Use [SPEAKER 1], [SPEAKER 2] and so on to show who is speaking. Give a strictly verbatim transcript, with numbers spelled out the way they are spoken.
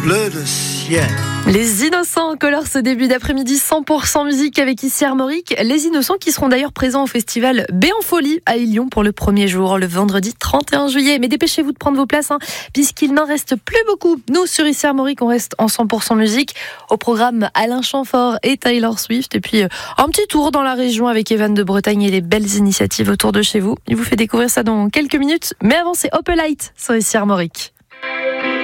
[SPEAKER 1] bleu de ciel.
[SPEAKER 2] Les Innocents colorent ce début d'après-midi cent pour cent musique avec ici Armorique. Les Innocents qui seront d'ailleurs présents au festival B en Folie à Lyon pour le premier jour, le vendredi trente et un juillet. Mais dépêchez-vous de prendre vos places, hein, puisqu'il n'en reste plus beaucoup. Nous, sur ici Armorique, on reste en cent pour cent musique. Au programme, Alain Chamfort et Taylor Swift. Et puis, euh, un petit tour dans la région avec Evan de Bretagne et les belles initiatives autour de chez vous. Il vous fait découvrir ça dans quelques minutes. Mais avant, c'est Opelite sur ici Armorique.